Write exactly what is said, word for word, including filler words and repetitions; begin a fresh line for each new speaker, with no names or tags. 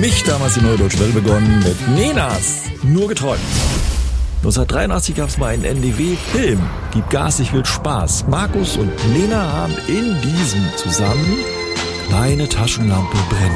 mich damals in Neudeutsch Welle begonnen mit Nenas Nur geträumt. neunzehnhundertdreiundachtzig gab es mal einen N D W-Film, Gib Gas, ich will Spaß. Markus und Nena haben in diesem zusammen Meine Taschenlampe brennt.